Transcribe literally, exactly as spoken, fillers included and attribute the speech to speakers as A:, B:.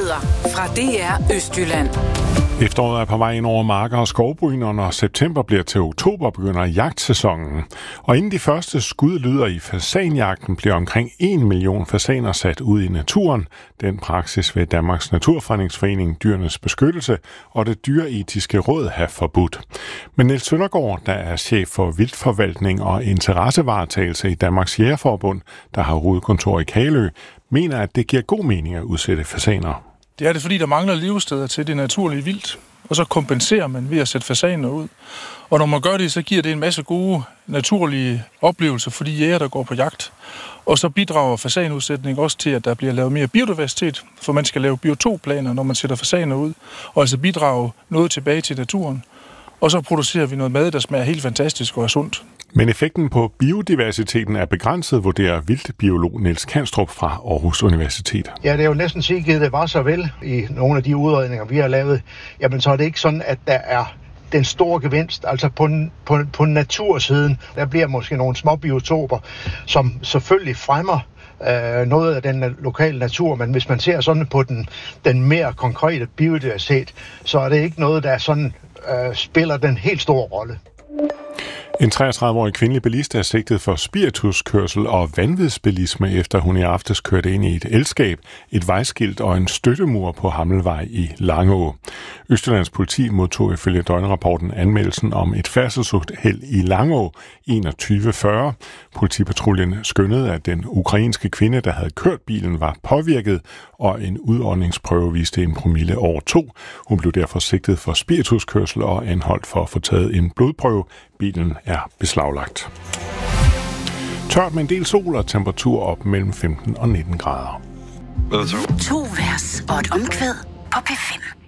A: Nyheder fra D R Østjylland.
B: Efteråret er på vej ind over marker og skovbryn, og når september bliver til oktober, begynder jagtsæsonen. Og inden de første skud lyder i fasanjagten, bliver omkring en million fasaner sat ud i naturen. Den praksis vil Danmarks Naturfredningsforening, Dyrenes Beskyttelse og det Dyreetiske Råd have forbudt. Men Niels Søndergaard, der er chef for vildtforvaltning og interessevaretagelse i Danmarks Jægerforbund, der har hovedkontor i Kalø, mener, at det giver god mening at udsætte fasaner.
C: Det er det, fordi der mangler levesteder til det naturlige vildt, og så kompenserer man ved at sætte fasaner ud. Og når man gør det, så giver det en masse gode naturlige oplevelser for de jæger, der går på jagt. Og så bidrager fasanudsætning også til, at der bliver lavet mere biodiversitet, for man skal lave biotopplaner, når man sætter fasaner ud, og altså bidrage noget tilbage til naturen. Og så producerer vi noget mad, der smager helt fantastisk og er sundt.
B: Men effekten på biodiversiteten er begrænset, vurderer vildtbiolog Niels Kanstrup fra Aarhus Universitet.
D: Ja, det er jo næsten sikkert, det var så vel i nogle af de udredninger, vi har lavet. Jamen, så er det ikke sådan, at der er den store gevinst. Altså på, på, på natursiden, der bliver måske nogle små biotoper, som selvfølgelig fremmer øh, noget af den lokale natur, men hvis man ser sådan på den, den mere konkrete biodiversitet, så er det ikke noget, der sådan øh, spiller den helt store rolle.
B: En treogtredive-årig kvindelig bilist er sigtet for spirituskørsel og vanvidsbilisme, efter hun i aftes kørte ind i et elskab, et vejskilt og en støttemur på Hammelvej i Langå. Østjyllands politi modtog ifølge døgnrapporten anmeldelsen om et færdselsuheld i Langå enogtyve fyrre. Politipatruljen skønnede, at den ukrainske kvinde, der havde kørt bilen, var påvirket, og en udåndingsprøve viste en promille over to. Hun blev derfor sigtet for spirituskørsel og anholdt for at få taget en blodprøve. Bilen er beslaglagt. Tørt med en del sol og temperatur op mellem femten og nitten grader.
A: To vers og et omkvæd på P fem.